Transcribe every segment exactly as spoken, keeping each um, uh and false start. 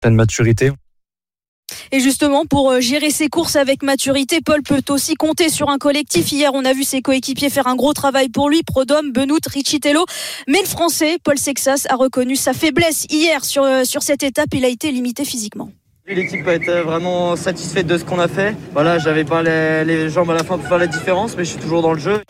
certaine maturité. Et justement, pour gérer ses courses avec maturité, Paul peut aussi compter sur un collectif. Hier, on a vu ses coéquipiers faire un gros travail pour lui, Prudhomme, Benoît, Riccitello. Mais le Français, Paul Sexas, a reconnu sa faiblesse. Hier, sur, sur cette étape, il a été limité physiquement. L'équipe a été vraiment satisfaite de ce qu'on a fait. Voilà, j'avais pas les, les jambes à la fin pour faire la différence, mais je suis toujours dans le jeu.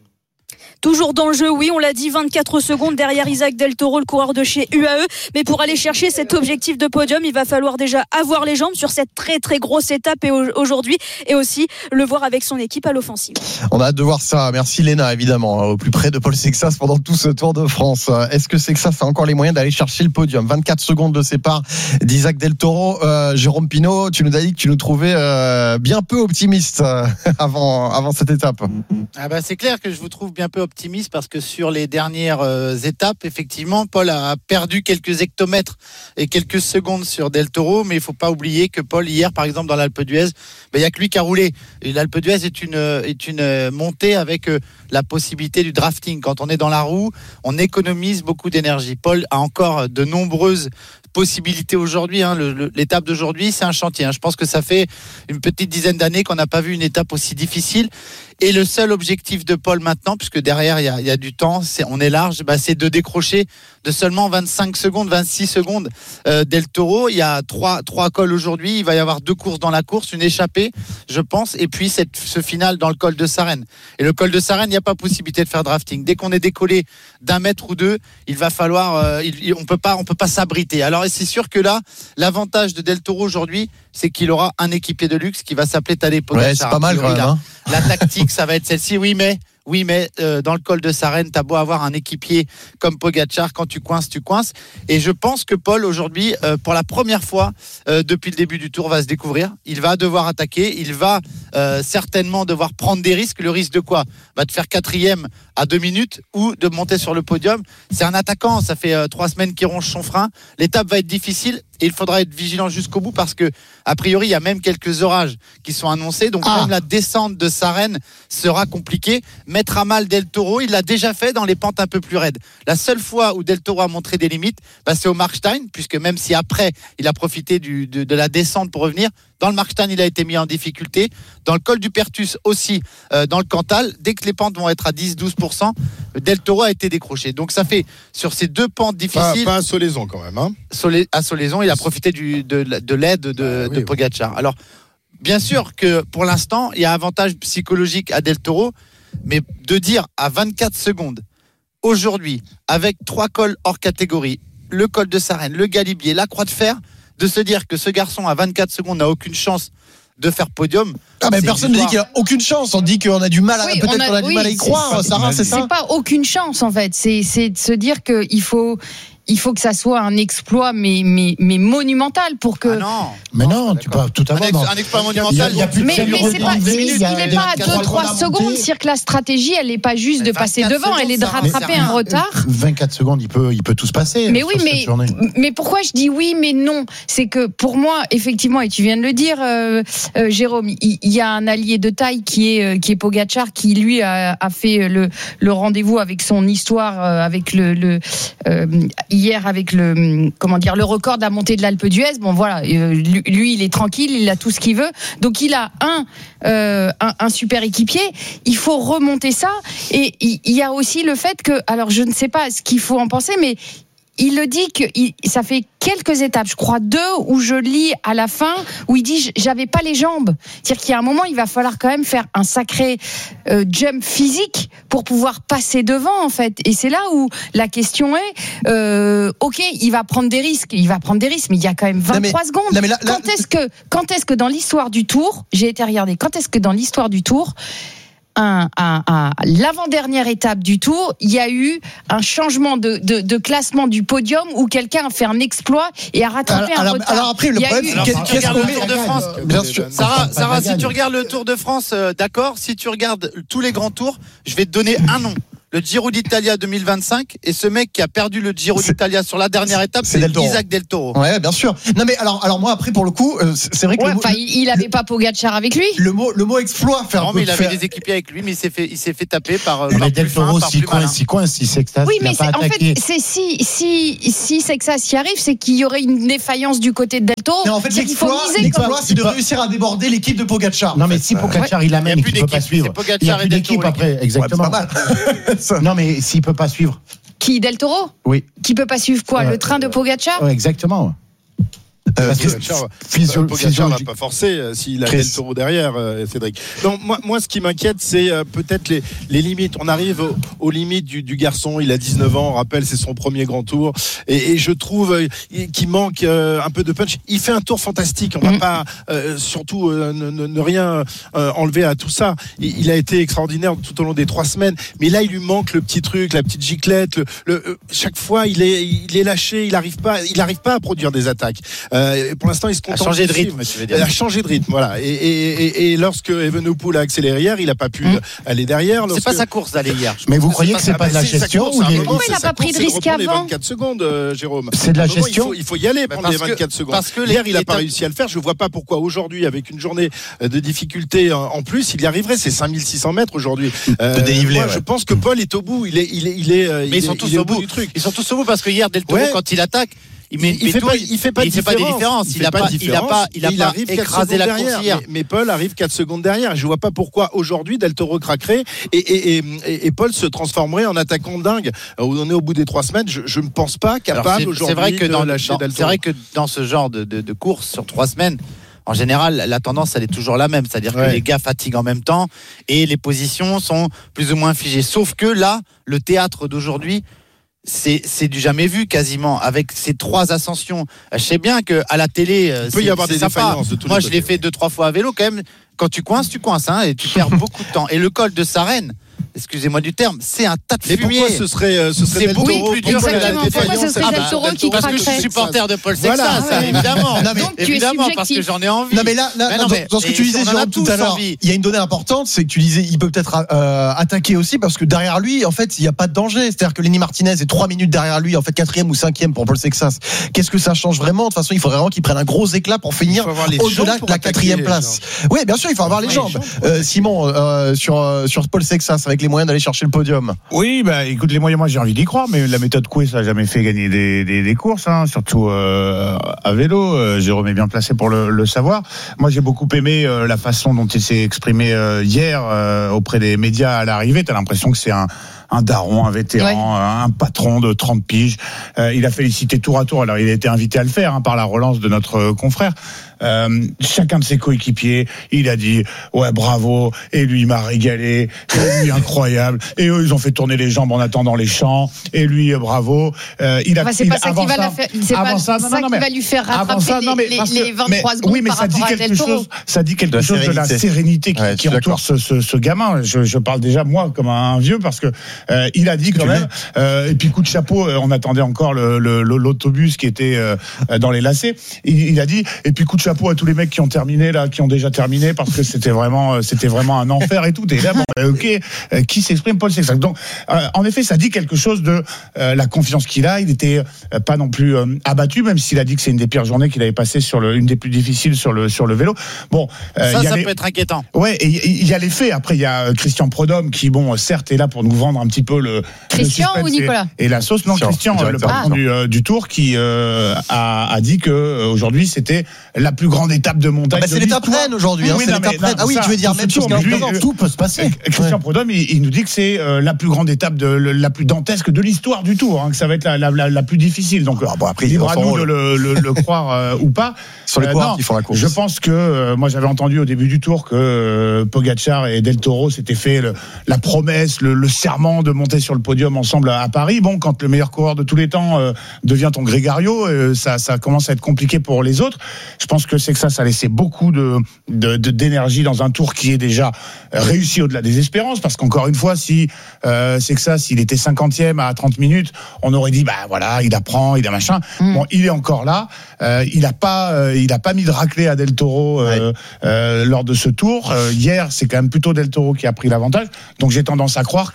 Toujours dans le jeu, oui, on l'a dit, vingt-quatre secondes derrière Isaac Del Toro, le coureur de chez U A E. Mais pour aller chercher cet objectif de podium, il va falloir déjà avoir les jambes sur cette très très grosse étape et aujourd'hui, et aussi le voir avec son équipe à l'offensive. On a hâte de voir ça. Merci Léna, évidemment, au plus près de Paul Sexas pendant tout ce Tour de France. Est-ce que Sexas a encore les moyens d'aller chercher le podium ? vingt-quatre secondes de sépare d'Isaac Del Toro. Euh, Jérôme Pinault, tu nous as dit que tu nous trouvais euh, bien peu optimiste euh, avant, avant cette étape. Ah bah c'est clair que je vous trouve bien peu optimiste parce que sur les dernières euh, étapes, effectivement, Paul a perdu quelques hectomètres et quelques secondes sur Del Toro, mais il ne faut pas oublier que Paul, hier, par exemple, dans l'Alpe d'Huez, il n'y a que lui qui a roulé. Et l'Alpe d'Huez est une, est une montée avec euh, la possibilité du drafting. Quand on est dans la roue, on économise beaucoup d'énergie. Paul a encore de nombreuses possibilités aujourd'hui. Hein. Le, le, l'étape d'aujourd'hui, c'est un chantier. Hein. Je pense que ça fait une petite dizaine d'années qu'on n'a pas vu une étape aussi difficile. Et le seul objectif de Paul maintenant, puisque derrière il y a, il y a du temps, c'est, on est large, bah, c'est de décrocher de seulement vingt-cinq secondes, vingt-six secondes euh, Del Toro. Il y a trois, trois cols aujourd'hui. Il va y avoir deux courses dans la course, une échappée, je pense, et puis cette, ce final dans le col de Sarenne. Et le col de Sarenne, il n'y a pas possibilité de faire drafting. Dès qu'on est décollé d'un mètre ou deux, il va falloir, euh, il, il, on peut pas, on peut pas s'abriter. Alors c'est sûr que là, l'avantage de Del Toro aujourd'hui, c'est qu'il aura un équipier de luxe qui va s'appeler Tadej Pogačar. Ouais, c'est pas mal quand même. Hein. La, la tactique, ça va être celle-ci. Oui, mais Oui, mais euh, dans le col de Sarenne, t'as beau avoir un équipier comme Pogačar, quand tu coinces, tu coinces. Et je pense que Paul, aujourd'hui, euh, pour la première fois euh, depuis le début du Tour, va se découvrir. Il va devoir attaquer. Il va euh, certainement devoir prendre des risques. Le risque de quoi ? Va te faire quatrième à deux minutes ou de monter sur le podium. C'est un attaquant. Ça fait euh, trois semaines qu'il ronge son frein. L'étape va être difficile et il faudra être vigilant jusqu'au bout parce que, a priori, il y a même quelques orages qui sont annoncés. Donc, ah. même la descente de Sarenne sera compliquée. Mettre à mal Del Toro, il l'a déjà fait dans les pentes un peu plus raides. La seule fois où Del Toro a montré des limites, bah, c'est au Markstein, puisque même si après, il a profité du, de, de la descente pour revenir, dans le Markstein, il a été mis en difficulté. Dans le col du Pertus aussi, euh, dans le Cantal, dès que les pentes vont être à dix à douze pour cent, Del Toro a été décroché. Donc ça fait, sur ces deux pentes difficiles... Pas, pas à Solaison quand même. Hein. Solé, à Solaison, il a profité du, de, de l'aide de, ah, oui, de Pogačar. Oui. Alors, bien sûr que pour l'instant, il y a avantage psychologique à Del Toro, mais de dire à vingt-quatre secondes, aujourd'hui, avec trois cols hors catégorie, le col de Sarenne, le Galibier, la Croix de Fer, de se dire que ce garçon à vingt-quatre secondes n'a aucune chance de faire podium. Ah mais personne ne dit qu'il n'y a aucune chance, on dit qu'on a du mal à, oui, peut-être on a, qu'on a du oui, mal à y croire, Sarah, c'est ça ? C'est pas aucune chance en fait, c'est, c'est de se dire qu'il faut... il faut que ça soit un exploit mais, mais, mais monumental pour que... Ah non, mais non, tu peux tout avoir. Un, ex, un exploit monumental. Il y a, il y a mais mais c'est pas, il, il n'est pas à deux à trois secondes, c'est-à-dire que la stratégie, elle n'est pas juste de passer devant, elle est de rattraper un retard. vingt-quatre secondes, il peut, il peut tout se passer. Mais oui, mais, mais pourquoi je dis oui, mais non ? C'est que pour moi, effectivement, et tu viens de le dire, euh, euh, Jérôme, il, il y a un allié de taille qui est, qui est Pogačar, qui lui a, a fait le, le rendez-vous avec son histoire, euh, avec le... le euh, hier avec le comment dire le record de la montée de l'Alpe d'Huez. Bon voilà, lui, lui il est tranquille, il a tout ce qu'il veut. Donc il a un euh, un, un super équipier. Il faut remonter ça. Et il, il y a aussi le fait que, alors je ne sais pas ce qu'il faut en penser, mais il le dit que il, ça fait quelques étapes, je crois deux, où je lis à la fin, où il dit j'avais pas les jambes. C'est-à-dire qu'il y a un moment, il va falloir quand même faire un sacré euh, jump physique pour pouvoir passer devant, en fait. Et c'est là où la question est, euh, ok, il va prendre des risques, il va prendre des risques, mais il y a quand même vingt-trois non mais, secondes. Non mais là, là, quand est-ce que, quand est-ce que dans l'histoire du Tour, j'ai été regarder, quand est-ce que dans l'histoire du Tour, Un, un, un, l'avant-dernière étape du Tour, il y a eu un changement de, de, de classement du podium où quelqu'un a fait un exploit et a rattrapé alors, un alors, retard. Alors après, le problème, eu... c'est qu'est-ce qu'on le Tour de France. Bien sûr. Sarah, Sarah, si tu regardes le Tour de France, euh, d'accord, si tu regardes tous les grands tours, je vais te donner un nom. le Giro d'Italia deux mille vingt-cinq et ce mec qui a perdu le Giro C'est- d'Italia sur la dernière étape, c'est c'est Del Toro. Isaac Del Toro. Ouais, bien sûr. Non, mais alors, alors moi, après, pour le coup, euh, c'est c'est vrai que Ouais, le, mot, enfin, il il avait pas Pogacar avec lui. le mot, le mot exploit fait un Non, peu mais il avait faire- des équipiers avec lui, mais il s'est fait, il s'est fait taper par, euh, Mais par Del plus fin, Toro, par s'il plus malin. coince, s'il coince, si Sextas Oui, il n'a mais pas c'est- en attaqué. fait, c'est si si si c'est que ça s'y arrive, c'est qu'il y aurait une défaillance du côté de Del Toro. Mais en fait, C'est-à-dire qu'il faut l'exploit, miser. l'exploit, quoi. c'est de pas- réussir à déborder l'équipe de Pogacar. Non, mais si Pogacar il Il y a amène et plus qu'il ne peut pas d'équipe, suivre, c'est Pogacar il n'y a et plus Del d'équipe Toro, après, Ouais, c'est exactement. pas mal. Ça. Non, mais s'il ne peut pas suivre. Qui Del Toro Oui, Qui peut pas suivre quoi Ouais. Le train de Pogacar. ouais, exactement. Euh, Parce que Pogacar, physio- Pogacar n'a physiologique- pas forcé euh, s'il a Chris. Del Toro derrière, euh, Cédric. Donc moi, moi, ce qui m'inquiète, c'est euh, peut-être les, les limites. On arrive au- aux limites du, du garçon. Il a dix-neuf ans, on rappelle, c'est son premier grand tour, et, et je trouve euh, qu'il manque euh, un peu de punch. Il fait un tour fantastique. On va Mm. pas euh, surtout euh, ne, ne- ne rien euh, enlever à tout ça. Il, il a été extraordinaire tout au long des trois semaines, mais là, il lui manque le petit truc, la petite giclette. Le, le- euh, chaque fois, il est, il est lâché. Il n'arrive pas, il arrive pas à produire des attaques. Euh, pour l'instant, il se A contente changé de suivre. rythme, tu veux Il dire. a changé de rythme, voilà. Et, et, et, et lorsque Evenepoel a accéléré hier, il n'a pas pu Mm. aller derrière. C'est Lorsque- pas sa course d'aller hier. Mais vous croyez que c'est Ah pas bah de la si, sa gestion course, ou à un les- moment, Pourquoi il c'est a sa pas pris course, de c'est risque reprendre les avant vingt-quatre secondes, euh, Jérôme. C'est de la À un moment, gestion il faut, il faut y aller, prendre parce les que- vingt-quatre secondes. parce que les- Hier, il n'a les pas top- réussi à le faire. Je ne vois pas pourquoi aujourd'hui, avec une journée de difficulté en en plus, il y arriverait. C'est cinq mille six cents mètres aujourd'hui. Euh, dénivelé, moi, ouais. je pense que Paul est au bout. Il est, il est, il est, euh, Mais ils il sont est- tous il est au bout du truc. Ils sont tous au bout parce que hier, Del Toro, Ouais. quand il attaque, il met, Il met fait tout, pas, il fait pas de il fait pas des différences. Il Il fait a pas pas, de il a différence. pas, il a Et pas arrive quatre écrasé secondes la derrière. course hier. Mais, mais Paul arrive quatre secondes derrière. Je vois pas pourquoi aujourd'hui Del Toro craquerait et, et, et, et- et Paul se transformerait en attaquant dingue. On est au bout des trois semaines. Je, je ne pense pas Alors, capable c'est- aujourd'hui c'est vrai que de dans, lâcher dans- Del c'est Toro. vrai que dans ce genre de, de, de course sur trois semaines, en général, la tendance elle est toujours la même, c'est-à-dire Ouais. que les gars fatiguent en même temps et les positions sont plus ou moins figées. Sauf que là, le théâtre d'aujourd'hui, c'est c'est du jamais vu quasiment avec ces trois ascensions. Je sais bien que à la télé, euh, Il peut y c'est- avoir c'est des sympa. défaillances de tous les Moi, je côtés. l'ai fait deux trois fois à vélo quand même. Quand tu coinces, tu coinces, hein, et tu perds beaucoup de temps. Et le col de Sarenne, excusez-moi du terme, c'est un tas de Mais fumier. pourquoi ce serait, euh, ce serait C'est Del beaucoup Toro plus Pourquoi dur que la la Exactement. Pourquoi ce défaillance serait à Del Del Toro qui Parce que je suis craquerait. supporter de Paul Voilà. Sexas, Ah ouais. évidemment. Non, mais- Donc, tu es évidemment, parce que subjectif. j'en ai envie. Non mais là, là Mais non, dans, mais- dans ce que et tu disais on en a Jérôme tout tous à l'heure, envie. il y a une donnée importante, c'est que tu disais il peut peut-être euh, attaquer aussi parce que derrière lui, en fait, il n'y a pas de danger. C'est-à-dire que Lenny Martinez est trois minutes derrière lui, en fait quatrième ou cinquième pour Paul Sexas. Qu'est-ce que ça change vraiment? De toute façon, il faudrait vraiment qu'il prenne un gros éclat pour Il finir faut avoir les au-delà jambes de pour la attaquer, quatrième les place. Oui, bien sûr, il faut avoir les Ouais, jambes. les jambes, Euh, Simon, euh, sur euh, sur Paul Sexas, avec les moyens d'aller chercher le podium. Oui, bah écoute, les moyens, moi j'ai envie d'y croire, mais la méthode Coué, ça n'a jamais fait gagner des, des, des courses, hein, surtout euh, à vélo. Euh, Jérôme est bien placé pour le, le savoir. Moi j'ai beaucoup aimé euh, la façon dont il s'est exprimé euh, hier euh, auprès des médias à l'arrivée. T'as l'impression que c'est un un daron, un vétéran, ouais. un patron de trente piges. Euh, il a félicité tour à tour. Alors, il a été invité à le faire hein, par la relance de notre euh, confrère. Euh, chacun de ses coéquipiers, il a dit ouais bravo, et lui il m'a régalé, et lui incroyable, et eux ils ont fait tourner les jambes en attendant les champs, et lui euh, bravo. Euh, il a, enfin, c'est il, pas ça qui va, ça, la faire, c'est pas ça, ça non, non, qui mais, va lui faire rattraper ça, non, mais les, parce les, que, les vingt-trois mais, secondes oui, mais par ça dit rapport à quelque Del Toro. chose, ça dit quelque De chose de la sérénité qui, ouais, qui entoure ce, ce, ce gamin. Je, je parle déjà moi comme un vieux parce que euh, il a dit quand même. Euh, et puis coup de chapeau, on attendait encore le, le, l'autobus qui était euh, dans les lacets. Il, il a dit et puis coup de chapeau à tous les mecs qui ont terminé là, qui ont déjà terminé parce que c'était vraiment, c'était vraiment un enfer et tout. Et là, bon, ok, euh, qui s'exprime Paul Sexas. Donc, euh, en effet, ça dit quelque chose de euh, la confiance qu'il a. Il était euh, pas non plus euh, abattu, même s'il a dit que c'est une des pires journées qu'il avait passées sur le, une des plus difficiles sur le sur le vélo. Bon, euh, ça, y a ça les... peut être inquiétant. Ouais, et il y a les faits. Après, il y a Christian Prudhomme qui, bon, certes, est là pour nous vendre un petit peu le Christian le ou Nicolas et, et la sauce. Non, Sur, Christian, le patron ah. du, euh, du Tour, qui euh, a, a dit que euh, aujourd'hui c'était la plus grande étape de montagne. Ah bah c'est l'étape reine aujourd'hui. Hein, oui, c'est non, l'étape mais, reine. non, Ah oui, ça, tu veux dire tout même ce chose. tour, lui, euh, tout peut se passer. Christian Prudhomme, il, il nous dit que c'est euh, la plus grande étape de le, la plus dantesque de l'histoire du Tour, hein, que ça va être la, la, la, la plus difficile. Donc, ah bon, après, libre à nous de le, le, le croire euh, ou pas. Sur les coureurs euh, qui font la course. Je pense que euh, moi j'avais entendu au début du Tour que euh, Pogacar et Del Toro s'étaient fait le, la promesse, le, le serment de monter sur le podium ensemble à, à Paris. Bon, quand le meilleur coureur de tous les temps euh, devient ton Grégario, euh, ça, ça commence à être compliqué pour les autres. Je pense que c'est que ça, ça a laissé beaucoup de, de, de d'énergie dans un Tour qui est déjà réussi au-delà des espérances. Parce qu'encore une fois, si euh, c'est que ça, s'il était cinquantième à trente minutes, on aurait dit bah voilà, il apprend, il a machin. Mm. Bon, il est encore là. Euh, il a pas, euh, il a pas mis de raclée à Del Toro euh, ouais. euh, lors de ce Tour. Euh, hier, c'est quand même plutôt Del Toro qui a pris l'avantage. Donc j'ai tendance à croire que il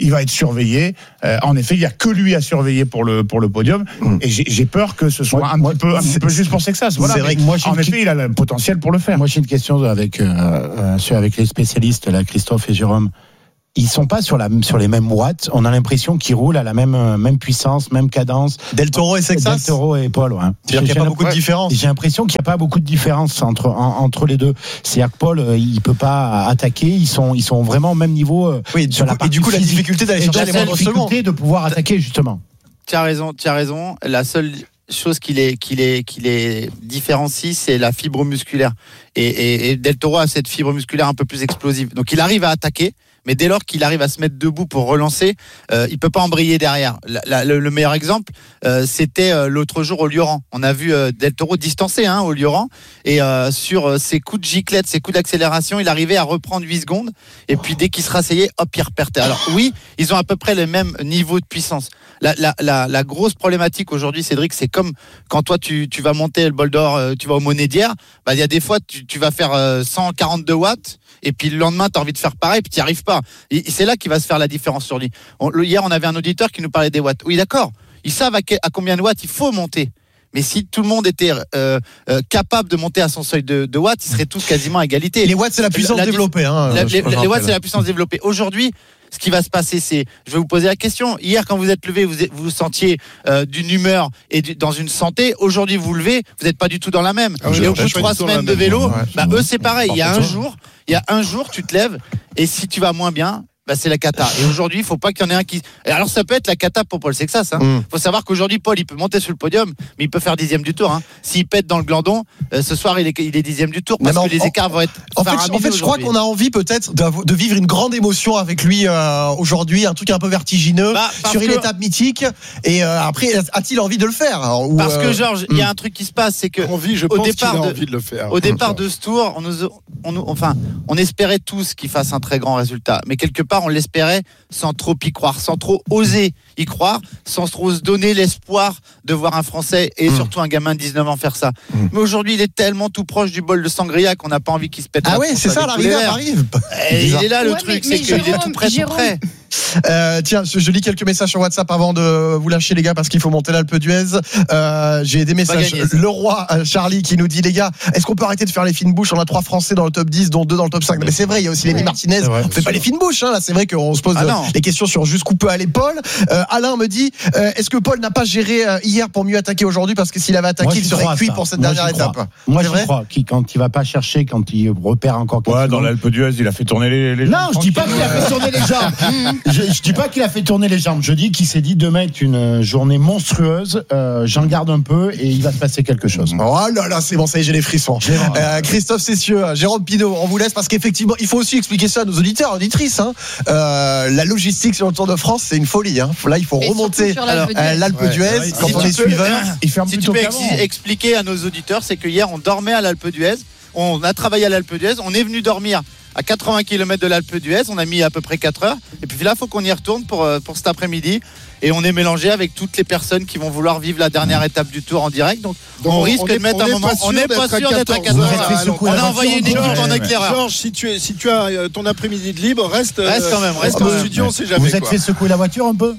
il va être surveillé. Euh, en effet, il y a que lui à surveiller pour le pour le podium. Mm. Et j'ai, j'ai peur que ce soit moi, un moi, petit peu un petit peu juste pour Sexas. Voilà. C'est vrai que moi, en une... effet, il a le potentiel pour le faire. Moi, j'ai une question avec euh, euh, avec les spécialistes, là, Christophe et Jérôme. Ils sont pas sur la sur les mêmes watts. On a l'impression qu'ils roulent à la même même puissance, même cadence. Del Toro et Sexas. Del Toro et Paul. Ouais. C'est-à-dire qu'il n'y a pas beaucoup de différence. J'ai l'impression qu'il n'y a pas beaucoup de différence entre en, entre les deux. C'est-à-dire que Paul, il peut pas attaquer. Ils sont ils sont vraiment au même niveau. Oui. Sur du la coup, et du coup, la difficulté d'aller chercher les moindres secondes. La difficulté de pouvoir attaquer justement. Tu as raison, tu as raison. La seule chose qui les, qui les, qui les différencie, c'est la fibre musculaire. Et, et, et Del Toro a cette fibre musculaire un peu plus explosive. Donc il arrive à attaquer, mais dès lors qu'il arrive à se mettre debout pour relancer, euh, il peut pas embrayer derrière. La, la, le, le meilleur exemple, euh, c'était euh, l'autre jour au Lioran. On a vu euh, Del Toro distancé hein, au Lioran, et euh, sur euh, ses coups de giclette, ses coups d'accélération, il arrivait à reprendre huit secondes, et puis dès qu'il se rasseyait, hop, il repartait. Alors oui, ils ont à peu près le même niveau de puissance. La, la, la, la grosse problématique aujourd'hui, Cédric, c'est comme quand toi tu, tu vas monter le bol d'or, euh, tu vas au Monédière, bah il y a des fois tu, tu vas faire euh, cent quarante-deux watts, et puis le lendemain tu as envie de faire pareil, puis tu n'y arrives pas. Et c'est là qu'il va se faire la différence sur lui. On, le, hier, on avait un auditeur qui nous parlait des watts. Oui, d'accord. Ils savent à, que, à combien de watts il faut monter. Mais si tout le monde était euh, euh, capable de monter à son seuil de, de watts, ils seraient tous quasiment à égalité. Et les watts, c'est la puissance la, développée. Hein, la, les, les watts, c'est la puissance développée. Aujourd'hui, ce qui va se passer, c'est, je vais vous poser la question. Hier, quand vous êtes levé, vous vous, vous sentiez euh, d'une humeur et du, dans une santé. Aujourd'hui, vous vous levez, vous n'êtes pas du tout dans la même. Ah oui, et au bout de trois semaines de vélo, ouais, bah, eux, c'est pareil. Il y a un jour, il y a un jour, tu te lèves et si tu vas moins bien, bah c'est la cata. Et aujourd'hui, il faut pas qu'il y en ait un qui. Et alors, ça peut être la cata pour Paul Sexas. Il hein. mm. faut savoir qu'aujourd'hui, Paul, il peut monter sur le podium, mais il peut faire dixième du tour. Hein. S'il pète dans le glandon, euh, ce soir, il est, il est dixième du tour parce non, que les écarts vont être. En fait, en fait je crois qu'on a envie peut-être de, de vivre une grande émotion avec lui euh, aujourd'hui, un truc un peu vertigineux bah, sur une que... étape mythique. Et euh, après, a-t-il envie de le faire ou, Parce que Georges, il mm. y a un truc qui se passe, c'est que envie, je au pense départ qu'il a de, envie de le faire. Au départ de ce tour, on nous, on nous, enfin, on espérait tous qu'il fasse un très grand résultat, mais quelque part, on l'espérait sans trop y croire, sans trop oser y croire, sans trop se donner l'espoir de voir un Français et mmh. surtout un gamin de dix-neuf ans faire ça. Mmh. Mais aujourd'hui, il est tellement tout proche du bol de sangria qu'on n'a pas envie qu'il se pète. Ah oui, c'est ça, l'arrivée arrive. Il est là le ouais, truc, mais, c'est mais qu'il est tout près, Jérôme. tout près. Euh, tiens, je, je lis quelques messages sur WhatsApp avant de vous lâcher les gars parce qu'il faut monter l'Alpe d'Huez. Euh, j'ai des messages. Gagner, le roi euh, Charlie qui nous dit les gars, est-ce qu'on peut arrêter de faire les fines bouches? On a trois Français dans le top dix, dont deux dans le top cinq. Mais c'est vrai, il y a aussi Lenny Martinez. Vrai, on fait pas les fines bouches. Hein, là, c'est vrai qu'on se pose ah euh, les questions sur jusqu'où peut aller Paul. Euh, Alain me dit, euh, est-ce que Paul n'a pas géré euh, hier pour mieux attaquer aujourd'hui parce que s'il avait attaqué, Moi, il serait cuit pour cette Moi, dernière étape. Moi, je crois qu'il quand il va pas chercher, quand il repère encore. Ouais, dans l'Alpe d'Huez, il a fait tourner les, les jambes. Non, je dis pas qu'il a fait tourner les jambes. je, je dis pas qu'il a fait tourner les jambes. Je dis qu'il s'est dit demain est une journée monstrueuse. Euh, j'en garde un peu et il va se passer quelque chose. Oh là là, c'est bon, ça y est, j'ai les frissons. Euh, Christophe Cessieux, Jérôme Pinault, on vous laisse parce qu'effectivement, il faut aussi expliquer ça à nos auditeurs, auditrices. Hein. Euh, la logistique sur le Tour de France, c'est une folie. Hein. Là, il faut et remonter l'Alpe d'Huez ouais, quand si on est suiveur. Il fait un si tu peux ex- expliquer à nos auditeurs, c'est que hier, on dormait à l'Alpe d'Huez. On a travaillé à l'Alpe d'Huez. On est venu dormir à quatre-vingts kilomètres de l'Alpe d'Huez, on a mis à peu près quatre heures. Et puis là, il faut qu'on y retourne pour, pour cet après-midi. Et on est mélangé avec toutes les personnes qui vont vouloir vivre la dernière étape du Tour en direct. Donc, Donc on, on risque on est, de mettre un moment. On n'est pas sûr d'être à quatre heures. On a envoyé une équipe en éclaireur. Georges, si tu, es, si tu as ton après-midi de libre, reste. Reste quand même. Reste quand même. Studio, on sait jamais. Vous êtes fait secouer la voiture un peu?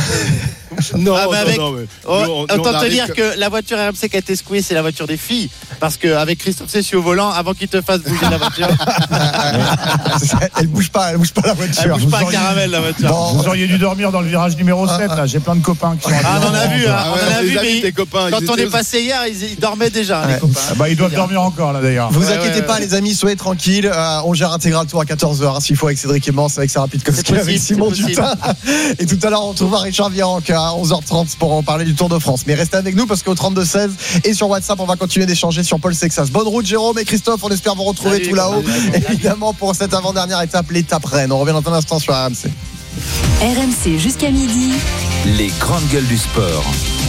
Non, ah, avec, non, non, mais oh, nous, autant te dire que... que la voiture R M C qui a été secouée, c'est la voiture des filles. Parce qu'avec Christophe Cessieux au volant, avant qu'il te fasse bouger la voiture. Elle bouge pas, elle bouge pas la voiture. Elle bouge pas auriez... caramel la voiture. Bon, vous auriez dû dormir dans le virage numéro sept. Là. J'ai plein de copains qui sont. Ah, on en a vu, hein, on en a vu, mais copains, quand on est passé hier, ils dormaient déjà, les copains. Bah, ils doivent dormir encore là d'ailleurs. Vous inquiétez pas, les amis, soyez tranquilles. On gère Intégral Tour à quatorze heures, s'il faut, avec Cédric Aimance, avec sa rapide comme ce avec Simon Dutin. Et tout à l'heure, on retrouvera Richard Virenque à onze heures trente pour en parler du Tour de France. Mais restez avec nous parce qu'au trente-deux seize et sur WhatsApp, on va continuer d'échanger sur Paul Sexas. Bonne route, Jérôme et Christophe. On espère vous retrouver Salut, tout là-haut. Évidemment, pour cette avant-dernière étape, l'étape Rennes. On revient dans un instant sur R M C. R M C jusqu'à midi. Les grandes gueules du sport.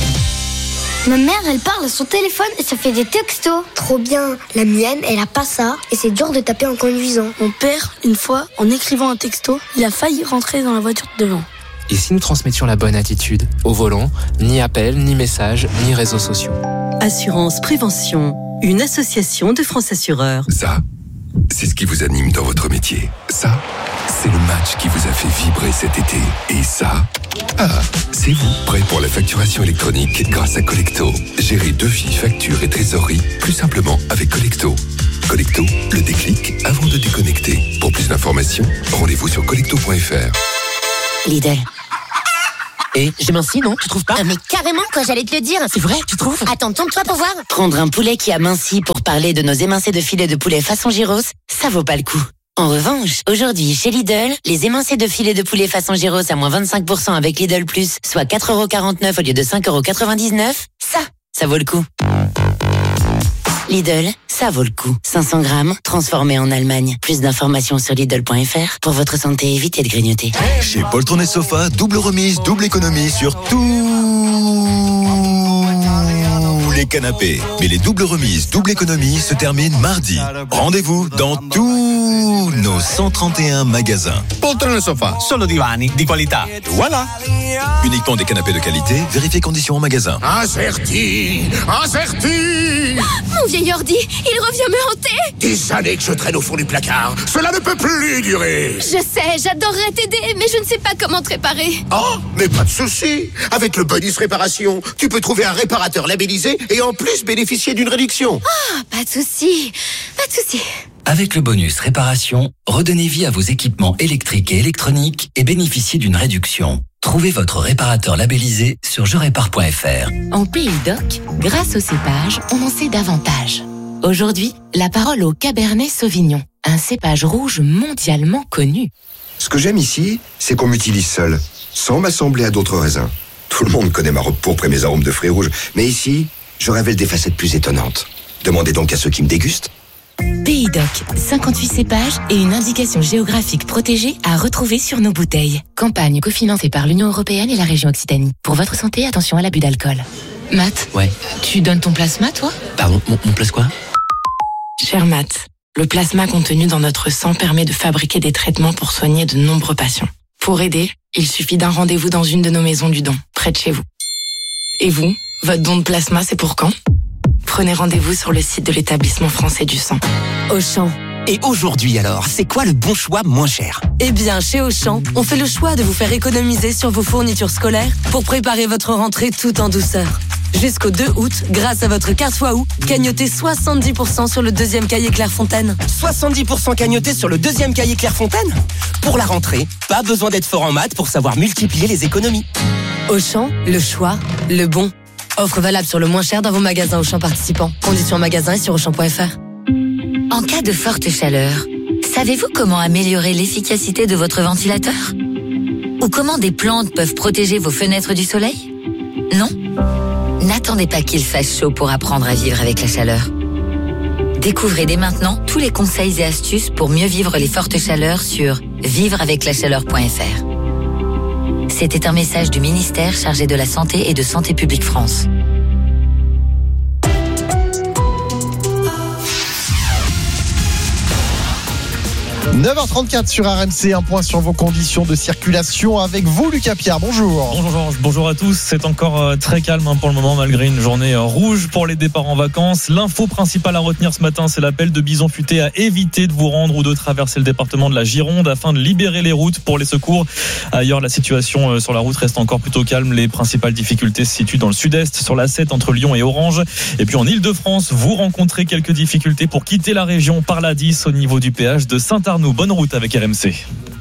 Ma mère, elle parle à son téléphone et ça fait des textos. Trop bien. La mienne, elle a pas ça et c'est dur de taper en conduisant. Mon père, une fois, en écrivant un texto, il a failli rentrer dans la voiture de devant. Et si nous transmettions la bonne attitude au volant, ni appel, ni message, ni réseaux sociaux. Assurance Prévention, une association de France Assureurs. Ça, c'est ce qui vous anime dans votre métier. Ça, c'est le match qui vous a fait vibrer cet été. Et ça, ah, c'est vous, prêt pour la facturation électronique grâce à Collecto. Gérez devis, factures et trésorerie plus simplement avec Collecto. Collecto, le déclic avant de déconnecter. Pour plus d'informations, rendez-vous sur collecto point f r. Lidl. Et j'ai minci, non? Tu trouves pas? Ah mais carrément, quoi, j'allais te le dire. C'est vrai, tu trouves? Attends, tourne-toi pour voir. Prendre un poulet qui a minci pour parler de nos émincés de filet de poulet façon gyros, ça vaut pas le coup. En revanche, aujourd'hui, chez Lidl, les émincés de filet de poulet façon gyros à moins vingt-cinq pour cent avec Lidl Plus, soit quatre euros quarante-neuf au lieu de cinq euros quatre-vingt-dix-neuf, ça, ça vaut le coup. Lidl, ça vaut le coup. cinq cents grammes, transformés en Allemagne. Plus d'informations sur Lidl point f r. Pour votre santé, évitez de grignoter. Chez Poltron et Sofa, double remise, double économie sur tous les canapés. Mais les doubles remises, double économie se terminent mardi. Rendez-vous dans tous nos cent trente et un magasins. Poltron et Sofa, solo divani di qualità. Voilà. Uniquement des canapés de qualité, vérifiez conditions en magasin. Acerti, Acerti. Mon vieil ordi, il revient me hanter. Des années que je traîne au fond du placard. Cela ne peut plus durer. Je sais, j'adorerais t'aider, mais je ne sais pas comment te réparer. Oh, mais pas de souci. Avec le bonus réparation, tu peux trouver un réparateur labellisé et en plus bénéficier d'une réduction. Ah, oh, pas de souci, pas de souci. Avec le bonus réparation, redonnez vie à vos équipements électriques et électroniques et bénéficiez d'une réduction. Trouvez votre réparateur labellisé sur je répare point f r. En Pays d'Oc, grâce au cépage, on en sait davantage. Aujourd'hui, la parole au Cabernet Sauvignon, un cépage rouge mondialement connu. Ce que j'aime ici, c'est qu'on m'utilise seul, sans m'assembler à d'autres raisins. Tout le monde connaît ma robe pourpre et mes arômes de fruits rouges, mais ici, je révèle des facettes plus étonnantes. Demandez donc à ceux qui me dégustent. Pays d'Oc, cinquante-huit cépages et une indication géographique protégée à retrouver sur nos bouteilles. Campagne cofinancée par l'Union européenne et la région Occitanie. Pour votre santé, attention à l'abus d'alcool. Matt, Ouais. tu donnes ton plasma, toi? Pardon, mon, mon place quoi? Cher Matt, le plasma contenu dans notre sang permet de fabriquer des traitements pour soigner de nombreux patients. Pour aider, il suffit d'un rendez-vous dans une de nos maisons du don, près de chez vous. Et vous, votre don de plasma, c'est pour quand? Prenez rendez-vous sur le site de l'établissement français du sang. Auchan. Et aujourd'hui alors, c'est quoi le bon choix moins cher? Eh bien, chez Auchan, on fait le choix de vous faire économiser sur vos fournitures scolaires pour préparer votre rentrée tout en douceur. Jusqu'au deux août, grâce à votre carte Waouh, cagnotez soixante-dix pour cent sur le deuxième cahier Clairefontaine. soixante-dix pour cent cagnoté sur le deuxième cahier Clairefontaine? Pour la rentrée, pas besoin d'être fort en maths pour savoir multiplier les économies. Auchan, le choix, le bon. Offre valable sur le moins cher dans vos magasins Auchan participants. Conditions en magasin et sur auchan point f r. En cas de forte chaleur, savez-vous comment améliorer l'efficacité de votre ventilateur? Ou comment des plantes peuvent protéger vos fenêtres du soleil? Non? N'attendez pas qu'il fasse chaud pour apprendre à vivre avec la chaleur. Découvrez dès maintenant tous les conseils et astuces pour mieux vivre les fortes chaleurs sur vivre avec la chaleur point f r. C'était un message du ministère chargé de la Santé et de Santé publique France. neuf heures trente-quatre sur R M C, un point sur vos conditions de circulation avec vous, Lucas Pierre. Bonjour. Bonjour Georges, bonjour à tous. C'est encore très calme pour le moment malgré une journée rouge pour les départs en vacances. L'info principale à retenir ce matin, c'est l'appel de Bison Futé à éviter de vous rendre ou de traverser le département de la Gironde afin de libérer les routes pour les secours. Ailleurs, la situation sur la route reste encore plutôt calme. Les principales difficultés se situent dans le sud-est, sur l'A sept entre Lyon et Orange. Et puis en Ile-de-France, vous rencontrez quelques difficultés pour quitter la région par l'A dix au niveau du péage de Saint-Arnoux. Bonne route avec R M C.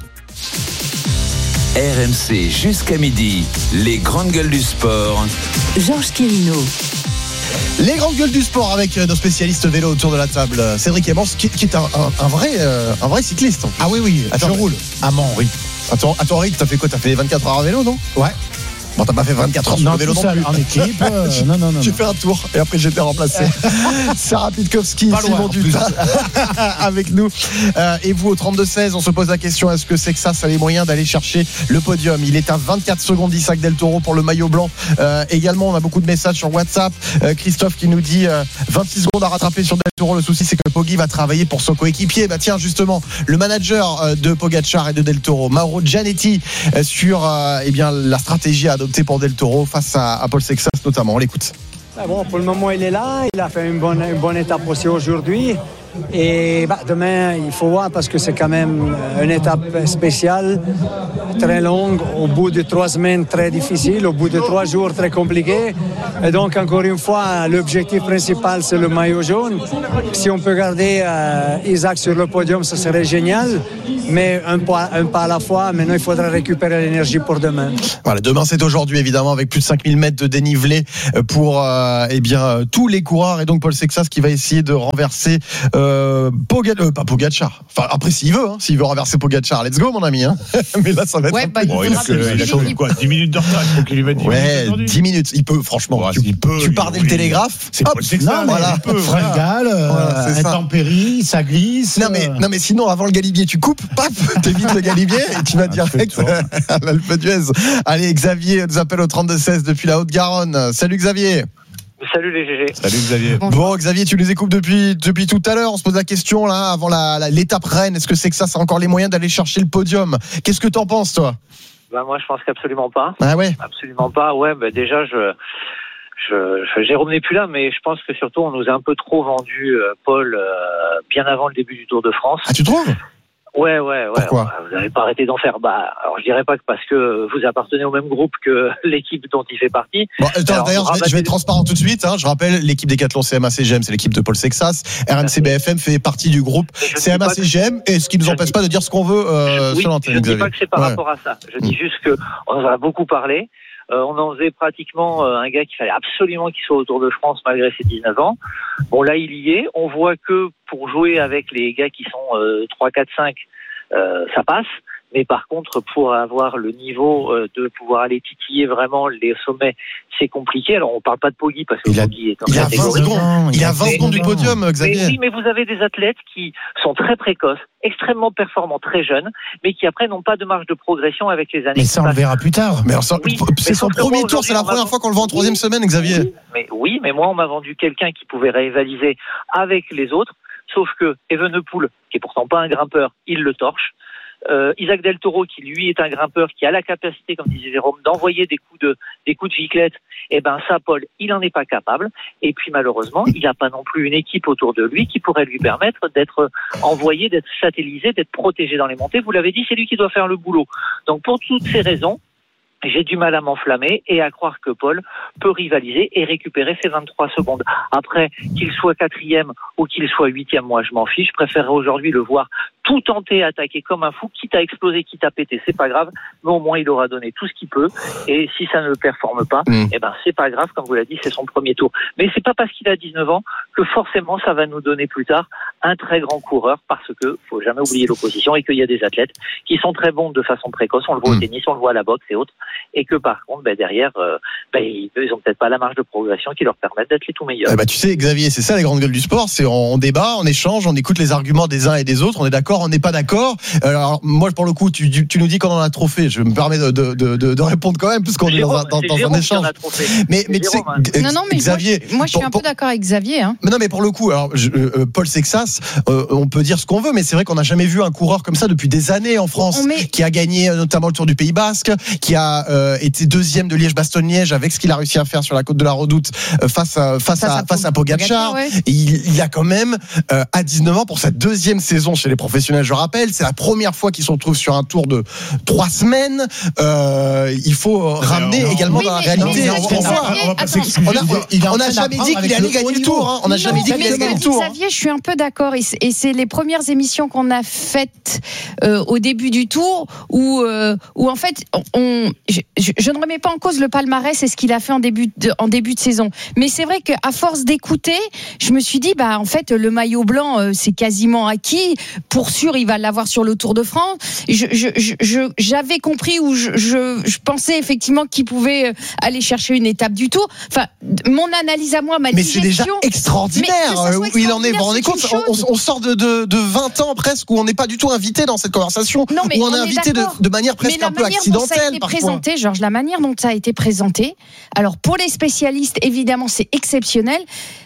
R M C jusqu'à midi, les grandes gueules du sport. Georges Quirino. Les grandes gueules du sport avec nos spécialistes vélo autour de la table. Cédric Emmons, qui, qui est un, un, un, vrai, euh, un vrai cycliste. Ah oui, oui, Attends, je roule. À Montry. Attends, attends, Rick, t'as fait quoi? T'as fait vingt-quatre heures à vélo, non? Ouais. Bon, t'as pas fait vingt-quatre heures sur non, le vélo tout non seul, plus. en équipe. Euh, non, non, non. J'ai non. fait un tour et après j'ai été remplacé. Sarah Pitkowski, Pas loin, Simon en plus. Dutin avec nous. Euh, et vous au trente-deux seize, on se pose la question, est-ce que c'est que ça, ça a les moyens d'aller chercher le podium? Il est à vingt-quatre secondes d'Isaac Del Toro pour le maillot blanc. Euh, également, on a beaucoup de messages sur WhatsApp. Euh, Christophe qui nous dit euh, vingt-six secondes à rattraper sur Del Toro. Le souci, c'est que Poggi va travailler pour son coéquipier. Bah tiens, justement, le manager euh, de Pogacar et de Del Toro, Mauro Gianetti, euh, sur euh, eh bien, la stratégie à adopter pour Del Toro face à, à Paul Sexas notamment. On l'écoute. Ah bon, pour le moment, il est là. Il a fait une bonne, une bonne étape aussi aujourd'hui. Et bah, demain, il faut voir parce que c'est quand même une étape spéciale, très longue, au bout de trois semaines très difficile, au bout de trois jours très compliqués. Et donc, encore une fois, l'objectif principal, c'est le maillot jaune. Si on peut garder euh, Isaac sur le podium, ce serait génial. Mais un pas, un pas à la fois. Maintenant, il faudra récupérer l'énergie pour demain. Voilà, demain, c'est aujourd'hui, évidemment, avec plus de cinq mille mètres de dénivelé pour euh, eh bien, tous les coureurs. Et donc, Paul Sexas qui va essayer de renverser euh, Pogacar, euh, pas Pogacar. Enfin, après, s'il veut, hein, s'il veut renverser Pogacar, let's go, mon ami. Hein. Mais là, ça va être. Ouais, bah, bon, il a, que, il a que, quoi, dix minutes de retard. Il faut qu'il lui mette dix ouais, minutes. dix minutes. Il peut, franchement. Ouais, tu, il peut, tu pars dès le télégraphe. C'est hop, Paul Sexas. Non, voilà. Fringale, voilà, euh, intempérie, ça glisse. Non, mais, non, mais sinon, avant le Galibier, tu coupes, paf, t'évites le Galibier et tu vas direct à l'Alpe d'Huez. Allez, Xavier nous appelle au trente-deux seize depuis la Haute-Garonne. Salut Xavier. Salut les G G. Salut Xavier. Bon Xavier, tu nous écoutes depuis depuis tout à l'heure. On se pose la question là avant la, la l'étape reine. Est-ce que c'est que ça, ça a encore les moyens d'aller chercher le podium? Qu'est-ce que t'en penses toi? Bah moi je pense qu'absolument pas. Ah ouais. Absolument pas. Ouais, bah déjà je. Je, je, Jérôme n'est plus là, mais je pense que surtout on nous a un peu trop vendu euh, Paul euh, bien avant le début du Tour de France. Ah tu trouves? Ouais, ouais, ouais. Pourquoi? Vous n'avez pas arrêté d'en faire. Bah, alors je dirais pas que parce que vous appartenez au même groupe que l'équipe dont il fait partie. Bon, attends, alors, d'ailleurs, je vais, je vais être transparent tout de suite. Hein. Je rappelle, l'équipe Décathlon C M A C G M, c'est l'équipe de Paul Sexas. R M C B F M fait partie du groupe C M A C G M, et ce qui ne nous empêche pas de dire ce qu'on veut euh, oui, sur l'antenne. Je ne dis pas que c'est par ouais. rapport à ça. Je dis juste que on en a beaucoup parlé. Euh, on en faisait pratiquement euh, un gars qu'il fallait absolument qu'il soit au Tour de France malgré ses dix-neuf ans. Bon, là, il y est. On voit que pour jouer avec les gars qui sont euh, trois, quatre, cinq, euh, ça passe. Mais par contre, pour avoir le niveau euh, de pouvoir aller titiller vraiment les sommets, c'est compliqué. Alors, on parle pas de Poggi parce que il a, Poggi est en il a vingt secondes, il a vingt secondes du podium, Xavier. Mais, oui, mais vous avez des athlètes qui sont très précoces, extrêmement performants, très jeunes, mais qui après n'ont pas de marge de progression avec les années. Mais ça, on le verra plus tard. Mais alors, ça, oui, c'est son premier moi, tour, c'est la première fois qu'on le voit en troisième semaine, Xavier. Oui, mais oui, mais moi, on m'a vendu quelqu'un qui pouvait rivaliser avec les autres, sauf que Evenepoel, qui est pourtant pas un grimpeur, il le torche. Euh, Isaac Del Toro, qui lui est un grimpeur qui a la capacité, comme disait Jérôme, d'envoyer des coups de des coups de giclette, et ben ça, Paul, il en est pas capable. Et puis malheureusement, il n'a pas non plus une équipe autour de lui qui pourrait lui permettre d'être envoyé, d'être satellisé, d'être protégé dans les montées. Vous l'avez dit, c'est lui qui doit faire le boulot. Donc pour toutes ces raisons, j'ai du mal à m'enflammer et à croire que Paul peut rivaliser et récupérer ses vingt-trois secondes. Après, qu'il soit quatrième ou qu'il soit huitième, moi je m'en fiche. Je préférerais aujourd'hui le voir tout tenter, attaquer comme un fou, quitte à exploser, quitte à péter, c'est pas grave, mais au moins il aura donné tout ce qu'il peut, et si ça ne performe pas, mmh. eh ben c'est pas grave, comme vous l'avez dit, c'est son premier tour. Mais c'est pas parce qu'il a dix-neuf ans que forcément ça va nous donner plus tard un très grand coureur, parce que faut jamais oublier l'opposition, et qu'il y a des athlètes qui sont très bons de façon précoce, on le voit mmh. au tennis, on le voit à la boxe et autres, et que par contre, ben derrière, euh, ben, ils, ils ont peut-être pas la marge de progression qui leur permette d'être les tout meilleurs. Eh ben, tu sais, Xavier, c'est ça les grandes gueules du sport, c'est on, on débat, on échange, on écoute les arguments des uns et des autres, on est d'accord, on n'est pas d'accord. Alors moi, pour le coup, tu, tu, tu nous dis qu'on en a trop fait. Je me permets de, de, de, de répondre quand même, puisqu'on Jérôme, est dans, dans, dans Jérôme un échange. Mais, mais tu sais, hein. non, non, mais Xavier, moi, je, moi, je suis pour, un peu d'accord avec Xavier. Hein. Mais non, mais pour le coup, alors je, euh, Paul Sexas, euh, on peut dire ce qu'on veut, mais c'est vrai qu'on n'a jamais vu un coureur comme ça depuis des années en France, met... qui a gagné notamment le Tour du Pays Basque, qui a euh, été deuxième de Liège-Bastogne-Liège avec ce qu'il a réussi à faire sur la côte de la Redoute euh, face à face, face à, à face à Pogacar. Ouais. Il, il a quand même euh, à dix-neuf ans pour sa deuxième saison chez les professionnels. Je rappelle, c'est la première fois qu'il se retrouve sur un tour de trois semaines. Euh, il faut ramener également oui, dans la réalité. On n'a jamais dit qu'il allait gagner le tour. Hein. On n'a jamais dit qu'il allait gagner le tour. Xavier, je suis un peu d'accord. Et c'est les premières émissions qu'on a faites euh, au début du tour où, euh, où en fait, on, je, je ne remets pas en cause le palmarès et ce qu'il a fait en début de, en début de saison. Mais c'est vrai qu'à force d'écouter, je me suis dit, bah en fait, le maillot blanc, euh, c'est quasiment acquis. Pour sûr, il va l'avoir sur le Tour de France. Je, je, je, je, j'avais compris ou je, je, je pensais effectivement qu'il pouvait aller chercher une étape du Tour. Enfin, mon analyse à moi, ma mais digestion. c'est déjà extraordinaire où il en est. Vous vous rendez compte, on, on sort de, de, de vingt ans presque où on n'est pas du tout invité dans cette conversation, non, mais où on, on est invité de, de manière presque un peu accidentelle. Présenté, Georges, la manière dont ça a été présenté. Alors pour les spécialistes, évidemment, c'est exceptionnel.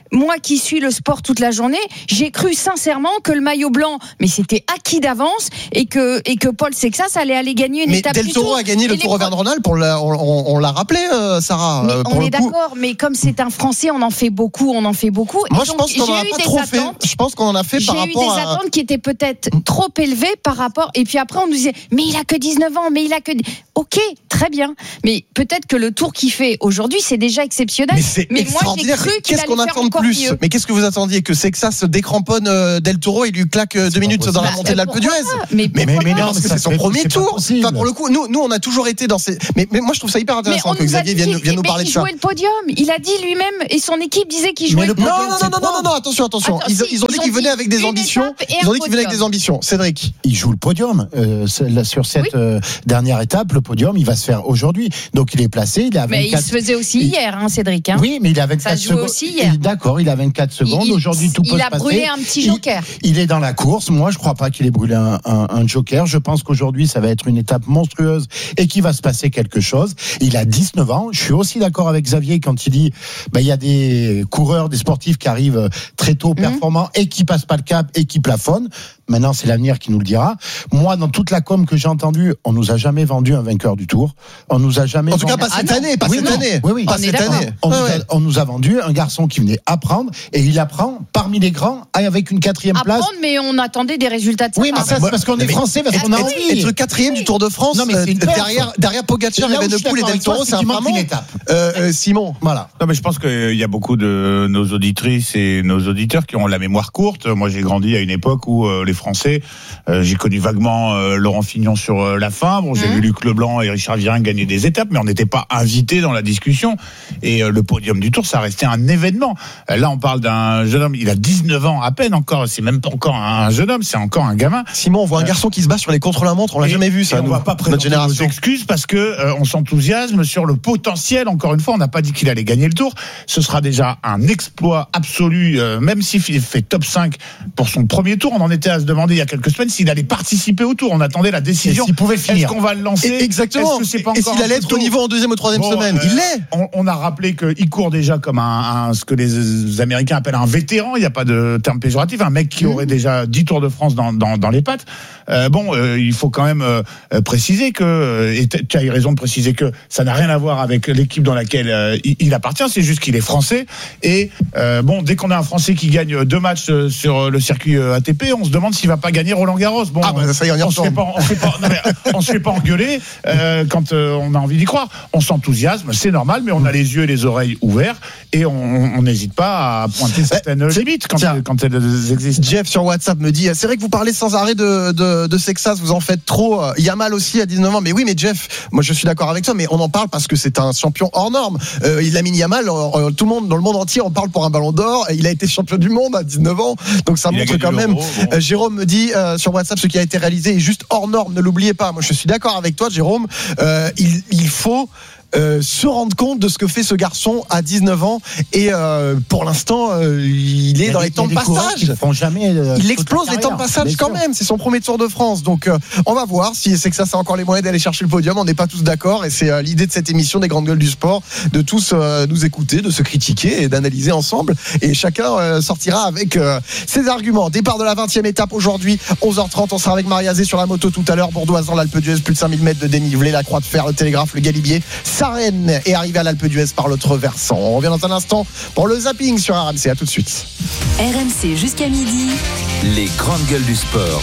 moi qui suis le sport toute la journée, j'ai cru sincèrement que le maillot blanc, mais c'était acquis d'avance et que et que Paul Sexas allait aller gagner une mais étape Del du Toro Tour. a gagné Et le les Tour Auvergne Rhône-Alpes, on l'a, on, on l'a rappelé, euh, Sarah. Mais euh, pour on le est coup. d'accord, mais comme c'est un Français, on en fait beaucoup, on en fait beaucoup. Moi, Et je donc, pense qu'on j'ai en a eu pas des trop attentes, fait. Je pense qu'on en a fait par J'ai eu rapport des à. attentes qui étaient peut-être trop élevées par rapport. Et puis après, on nous disait, mais il a que dix-neuf ans, mais il a que. Ok, très bien. Mais peut-être que le tour qu'il fait aujourd'hui, c'est déjà exceptionnel. Mais c'est mais moi, j'ai extraordinaire. cru qu'il Qu'est-ce allait qu'on faire attend de encore plus? mieux. Mais qu'est-ce que vous attendiez? Que Sexas se décramponne euh, Del Toro et lui claque euh, deux minutes dans la Bah, montée de l'Alpe d'Huez? Mais, mais, mais, mais non, parce que ça c'est son fait- premier c'est pas tour. possible. Enfin, pour le coup, nous, nous, on a toujours été dans ces. Mais, mais moi, je trouve ça hyper Mais intéressant on que nous a Xavier dit vienne, vienne nous mais parler de il ça. jouait le podium. Il a dit lui-même et son équipe disait qu'il Mais jouait le le Non, podium. non, non, non, non, non, non, attention, attention. Attends, Ils, si, ils ont dit ils qu'ils ont venaient dit avec des une ambitions. étape et Ils un ont dit qu'ils venaient avec podium. des ambitions. Cédric. Il joue le podium. Euh, celle- sur cette Oui. euh, dernière étape, le podium, il va se faire aujourd'hui. Donc il est placé, il est à Mais vingt-quatre. il se faisait aussi il- hier, hein, Cédric. Hein. Oui, mais il a vingt-quatre Ça se jouait secondes. aussi hier. Il- D'accord, il a vingt-quatre secondes. Il- Aujourd'hui, tout il peut a se passer. brûlé un petit Il- joker. Il, est dans la course. Moi, je crois pas qu'il ait brûlé un, un, un joker. Je pense qu'aujourd'hui, ça va être une étape monstrueuse et qu'il va se passer quelque chose. Il a dix-neuf ans. Je suis aussi d'accord avec Xavier quand il dit, bah, il y a des coureurs, des sportifs qui arrivent très tôt, performants et qui passent pas le cap et qui plafonnent. Maintenant, c'est l'avenir qui nous le dira. Moi, dans toute la com que j'ai entendue, on nous a jamais vendu un vainqueur du Tour. On nous a jamais. En tout cas, vendu... pas cette Ah non. année, pas oui, cette non. année. Oui, oui. Pas On cette est d'accord. année. On, Ah nous a, ouais. on nous a vendu un garçon qui venait apprendre et il apprend parmi les grands avec une quatrième place. Apprendre, mais on attendait des résultats de sa Oui, mais part. ça, c'est parce qu'on est Mais français, parce qu'on a être, envie. être quatrième du Tour de France, Non, mais c'est une euh, perf. derrière, derrière Pogacar, Là où je suis Evenepoel et d'accord Del avec toi, Toro, c'est c'est un qu'il manque vraiment. une étape. Euh, euh, Simon. Voilà. Non, mais je pense qu'il y a beaucoup de nos auditrices et nos auditeurs qui ont la mémoire courte. Moi, j'ai grandi à une époque où euh, les Français, euh, j'ai connu vaguement euh, Laurent Fignon sur euh, la fin. Bon, j'ai Mmh. vu Luc Leblanc et Richard Virin gagner des étapes, mais on n'était pas invités dans la discussion. Et euh, le podium du Tour, ça restait un événement. Euh, là, on parle d'un jeune homme, il a dix-neuf ans à peine encore. C'est même pas encore un jeune homme, c'est encore un gamin. Simon, on voit un garçon qui se bat sur les contre-la-montre, on l'a Et- jamais vu ça. et on nous, va pas notre présenter nos génération. excuses parce que euh, on s'enthousiasme sur le potentiel. Encore une fois, on n'a pas dit qu'il allait gagner le Tour. Ce sera déjà un exploit absolu, euh, même s'il fait top cinq pour son premier Tour. On en était à se demander il y a quelques semaines s'il allait participer au Tour. On attendait la décision. Et s'il pouvait finir. Est-ce qu'on va le lancer? Et- Exactement. Est-ce que c'est pas Et encore s'il un allait peu être au tôt? niveau en deuxième ou troisième Bon, semaine, euh, il l'est. On, on a rappelé qu'il court déjà comme un, un- ce que les Américains appellent un vétéran. Il n'y a pas de terme péjoratif. Un mec qui aurait déjà dix Tours de France dans, dans, dans les pattes. Euh, bon, euh, il faut quand même euh, préciser que, euh, et tu as eu raison de préciser que ça n'a rien à voir avec l'équipe dans laquelle euh, il, il appartient. C'est juste qu'il est français. Et euh, bon, dès qu'on a un Français qui gagne deux matchs euh, sur le circuit euh, A T P, on se demande s'il va pas gagner Roland Garros. Bon, Ah, bah, ça y est, on y on se fait retourne. pas, on se fait pas, non, mais, on se fait pas engueuler euh, quand euh, on a envie d'y croire. On s'enthousiasme, c'est normal, mais on a les yeux et les oreilles ouverts et on n'hésite pas à pointer certaines c'est- limites quand, tiens. elles, quand elles existent. Jeff sur WhatsApp me dit, c'est vrai que vous parlez sans arrêt de, de, de Sexas, vous en faites trop. Yamal aussi à dix-neuf ans, mais oui, mais Jeff, moi je suis d'accord avec toi, mais on en parle parce que c'est un champion hors norme. Euh, il a mis Yamal, euh, tout le monde, dans le monde entier, on parle pour un ballon d'or, et il a été champion du monde à dix-neuf ans, donc ça Il a montre gagné quand même. l'Euro, bon. Euh, Jérôme me dit euh, sur WhatsApp, ce qui a été réalisé est juste hors norme, ne l'oubliez pas. Moi je suis d'accord avec toi, Jérôme, euh, il, il faut Euh, se rendre compte de ce que fait ce garçon à dix-neuf ans et euh, pour l'instant euh, il est dans les temps de passage. Jamais, euh, Il toute explose la les temps de carrière, passage bien quand sûr. même. C'est son premier Tour de France, donc euh, on va voir si c'est que ça, c'est encore les moyens d'aller chercher le podium. On n'est pas tous d'accord et c'est euh, l'idée de cette émission des grandes gueules du sport, de tous euh, nous écouter, de se critiquer et d'analyser ensemble. Et chacun euh, sortira avec euh, ses arguments. Départ de la vingtième étape aujourd'hui, onze heures trente. On sera avec Marie-Azé sur la moto tout à l'heure. Bourdoisan, l'Alpe d'Huez, plus de cinq mille mètres de dénivelé, la Croix de Fer, le Télégraphe, le Galibier. Sarenne est arrivé à l'Alpe d'Huez par l'autre versant. On revient dans un instant pour le zapping sur R M C. À tout de suite. R M C jusqu'à midi. Les grandes gueules du sport.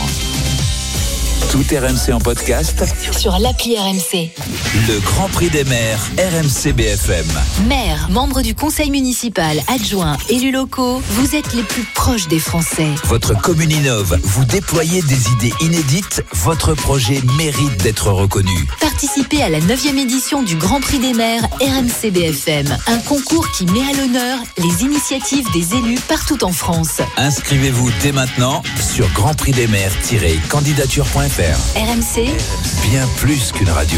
Tout R M C en podcast. Sur l'appli R M C. Le Grand Prix des maires R M C B F M. Maire, membre du conseil municipal, adjoint, élus locaux, vous êtes les plus proches des Français. Votre commune innove, vous déployez des idées inédites, votre projet mérite d'être reconnu. Participez à la neuvième édition du Grand Prix des maires R M C B F M, un concours qui met à l'honneur les initiatives des élus partout en France. Inscrivez-vous dès maintenant sur grand prix des maires tiret candidature point f r. R M C, Bien plus qu'une radio.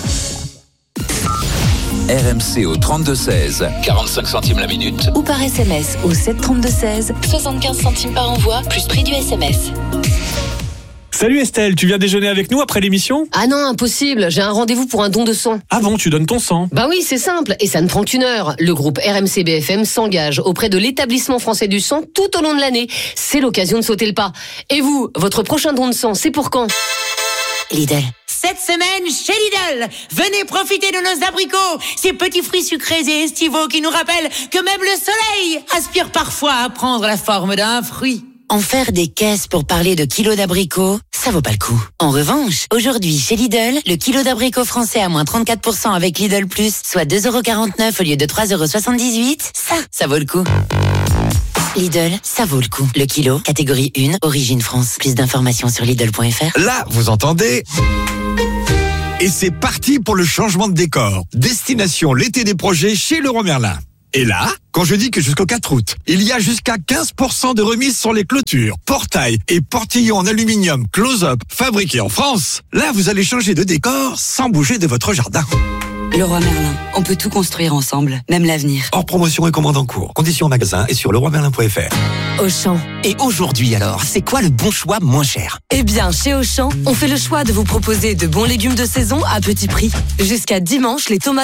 R M C au trente-deux seize, quarante-cinq centimes la minute. ou par S M S au sept trente-deux seize, soixante-quinze centimes par envoi, plus prix du S M S. Salut Estelle, tu viens déjeuner avec nous après l'émission ? Ah non, impossible, j'ai un rendez-vous pour un don de sang. Ah bon, tu donnes ton sang ? Bah oui, c'est simple, et ça ne prend qu'une heure. Le groupe R M C B F M s'engage auprès de l'établissement français du sang tout au long de l'année. C'est l'occasion de sauter le pas. Et vous, votre prochain don de sang, c'est pour quand ? Lidl. Cette semaine, chez Lidl, venez profiter de nos abricots, ces petits fruits sucrés et estivaux qui nous rappellent que même le soleil aspire parfois à prendre la forme d'un fruit. En faire des caisses pour parler de kilos d'abricots, ça vaut pas le coup. En revanche, aujourd'hui, chez Lidl, le kilo d'abricots français à moins trente-quatre pour cent avec Lidl Plus, soit deux euros quarante-neuf au lieu de trois euros soixante-dix-huit, ça, ça vaut le coup. Lidl, ça vaut le coup. Le kilo, catégorie un, origine France. Plus d'informations sur Lidl point F R. Là, vous entendez ? Et c'est parti pour le changement de décor. Destination l'été des projets chez Leroy Merlin. Et là, quand je dis que jusqu'au quatre août, il y a jusqu'à quinze pour cent de remise sur les clôtures, portails et portillons en aluminium close-up fabriqués en France, là vous allez changer de décor sans bouger de votre jardin. Leroy Merlin, on peut tout construire ensemble, même l'avenir. Hors promotion et commande en cours. Conditions en magasin et sur leroy merlin point F R. Auchan. Et aujourd'hui alors, c'est quoi le bon choix moins cher ? Eh bien, chez Auchan, on fait le choix de vous proposer de bons légumes de saison à petit prix. Jusqu'à dimanche, les tomates